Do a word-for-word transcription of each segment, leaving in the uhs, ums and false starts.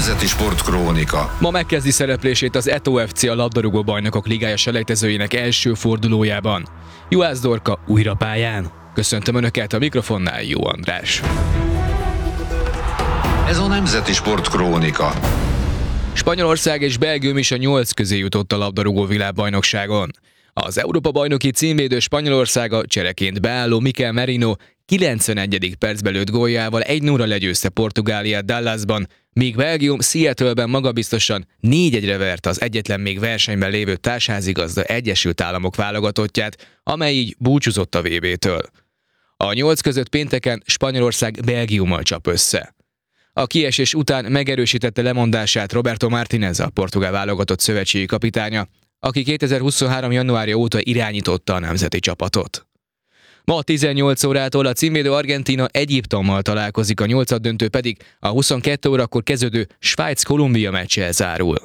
Nemzeti Sportkrónika. Ma megkezdi szereplését az Eto ef cé a labdarúgó bajnokok ligája selejtezőjének első fordulójában. Juhász Dorka újra pályán. Köszöntöm Önöket, a mikrofonnál Jó András. Ez a Nemzeti Sportkrónika. Spanyolország és Belgium is a nyolc közé jutott a labdarúgó világbajnokságon. Az Európa-bajnoki címvédő Spanyolországa csereként beálló Mikel Merino kilencvenegyedik percben lőtt góljával egy nulla legyőzte Portugáliát Dallasban, míg Belgium Seattle-ben magabiztosan négy egyre verte az egyetlen még versenyben lévő társházigazda Egyesült Államok válogatottját, amely így búcsúzott a vé bé-től. A nyolc között pénteken Spanyolország Belgiummal csap össze. A kiesés után megerősítette lemondását Roberto Martínez, a portugál válogatott szövetségi kapitánya, aki kétezer-huszonhárom. januárja óta irányította a nemzeti csapatot. Ma tizennyolc órától a címvédő Argentína Egyiptommal találkozik, a nyolcaddöntő pedig a huszonkettő órakor kezdődő Svájc-Kolumbia meccsel zárul.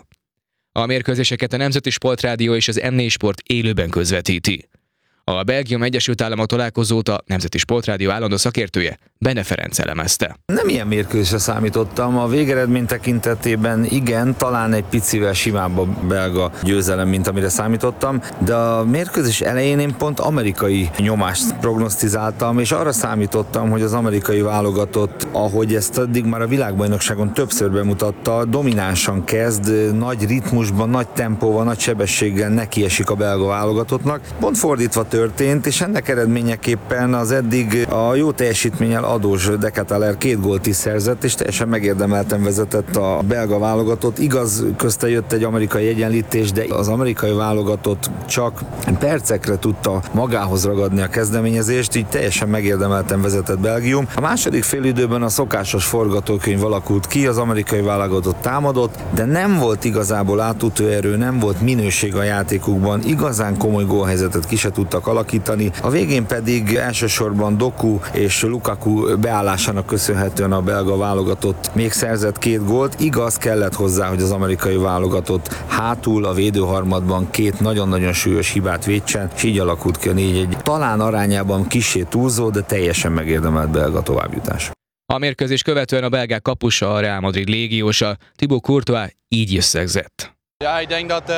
A mérkőzéseket a Nemzeti Sportrádió és az em négy Sport élőben közvetíti. A Belgium Egyesült Államok találkozót a Nemzeti Sportrádió állandó szakértője Bene Ferenc elemezte. Nem ilyen mérkőzésre számítottam, a végeredmény tekintetében igen, talán egy picivel simább a belga győzelem, mint amire számítottam, de a mérkőzés elején én pont amerikai nyomást prognosztizáltam, és arra számítottam, hogy az amerikai válogatott, ahogy ezt addig már a világbajnokságon többször bemutatta, dominánsan kezd, nagy ritmusban, nagy tempóval, nagy sebességgel nekiesik a belga válogatottnak. Pont fordítva történt, és ennek eredményeképpen az eddig a jó teljesítménnyel adós De Ketelaere két gólt is szerzett, és teljesen megérdemelten vezetett a belga válogatott. Igaz, közte jött egy amerikai egyenlítés, de az amerikai válogatott csak percekre tudta magához ragadni a kezdeményezést, így teljesen megérdemelten vezetett Belgium. A második félidőben a szokásos forgatókönyv alakult ki, az amerikai válogatott támadott, de nem volt igazából átütőerő, nem volt minőség a játékukban, igazán komoly gólhelyzetet ki se tudtak alakítani. A végén pedig elsősorban Doku és Lukaku beállásának köszönhetően a belga válogatott még szerzett két gólt. Igaz, kellett hozzá, hogy az amerikai válogatott hátul a védőharmadban két nagyon-nagyon súlyos hibát védsen, és így alakult ki a négy egy. Talán arányában kissé túlzó, de teljesen megérdemelt belga továbbjutás. A mérkőzés követően a belgák kapusa, a Real Madrid légiósa, Thibaut Courtois így összegzett. Ja, ik denk dat, uh...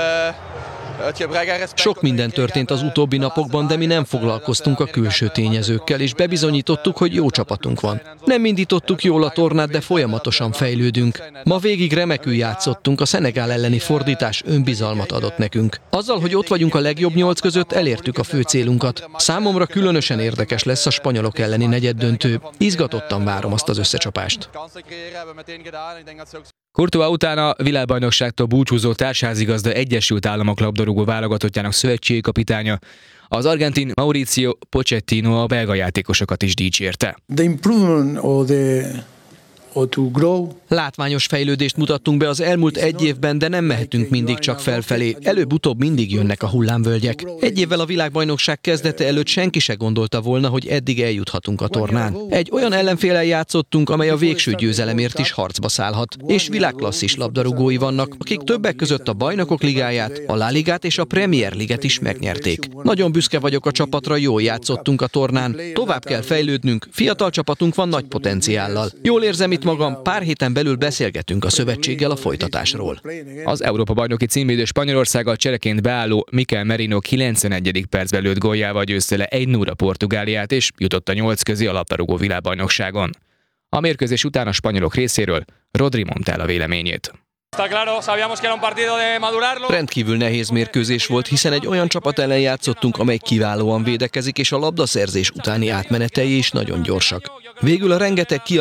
Sok minden történt az utóbbi napokban, de mi nem foglalkoztunk a külső tényezőkkel, és bebizonyítottuk, hogy jó csapatunk van. Nem indítottuk jól a tornát, de folyamatosan fejlődünk. Ma végig remekül játszottunk, a Szenegál elleni fordítás önbizalmat adott nekünk. Azzal, hogy ott vagyunk a legjobb nyolc között, elértük a fő célunkat. Számomra különösen érdekes lesz a spanyolok elleni negyeddöntő. Izgatottan várom azt az összecsapást. Courtois után a világbajnokságtól búcsúzó társházigazda Egyesült Államok labdarúgó válogatottjának szövetségi kapitánya, az argentin Mauricio Pochettino a belga játékosokat is dicsérte. The improvement or the or to grow. Látványos fejlődést mutattunk be az elmúlt egy évben, de nem mehetünk mindig csak felfelé. Előbb-utóbb mindig jönnek a hullámvölgyek. Egy évvel a világbajnokság kezdete előtt senki se gondolta volna, hogy eddig eljuthatunk a tornán. Egy olyan ellenféllel játszottunk, amely a végső győzelemért is harcba szállhat. És világklasszis labdarúgói vannak, akik többek között a Bajnokok Ligáját, a La Ligát és a Premier Liget is megnyerték. Nagyon büszke vagyok a csapatra, jól játszottunk a tornán. Tovább kell fejlődnünk, fiatal csapatunk van nagy potenciállal. Jól érzem itt magam, pár héten belül beszélgetünk a szövetséggel a folytatásról. Az Európa-bajnoki címvédő Spanyolországgal csereként beálló Mikel Merino kilencvenegyedik percben lőtt góljával győzte le egy nulla Portugáliát, és jutott a nyolc közé a labdarúgó világbajnokságon. A mérkőzés után a spanyolok részéről Rodri mondta el a véleményét. Rendkívül nehéz mérkőzés volt, hiszen egy olyan csapat ellen játszottunk, amely kiválóan védekezik, és a labdaszerzés utáni átmenetei is nagyon gyorsak. Végül a rengeteg